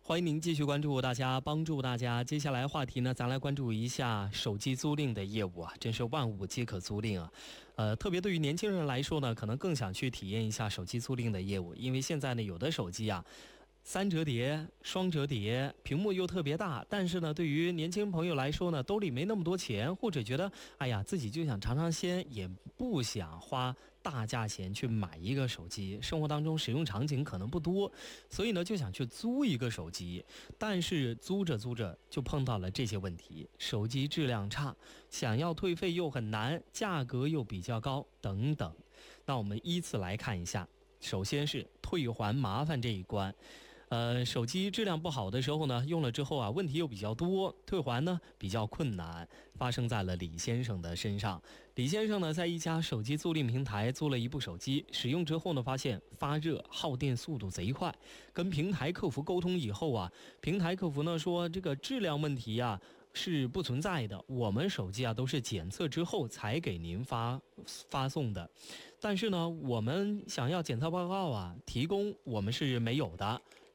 欢迎您继续关注大家，帮助大家。接下来话题呢，咱来关注一下手机租赁的业务啊，真是万物皆可租赁啊。特别对于年轻人来说呢，可能更想去体验一下手机租赁的业务，因为现在呢，有的手机啊，3折叠、双折叠，屏幕又特别大，但是呢，对于年轻朋友来说呢，兜里没那么多钱，或者觉得哎呀，自己就想尝尝鲜，也不想花大价钱去买一个手机，生活当中使用场景可能不多，所以呢就想去租一个手机，但是租着租着就碰到了这些问题，手机质量差，想要退费又很难，价格又比较高等等。那我们依次来看一下，首先是退还麻烦这一关。手机质量不好的时候呢，用了之后啊，问题又比较多，退还呢比较困难，发生在了李先生的身上。李先生呢，在一家手机租赁平台租了一部手机，使用之后呢，发现发热、耗电速度贼快。跟平台客服沟通以后啊，平台客服呢说这个质量问题啊是不存在的，我们手机啊都是检测之后才给您发送的，但是呢，我们想要检测报告啊，提供我们是没有的。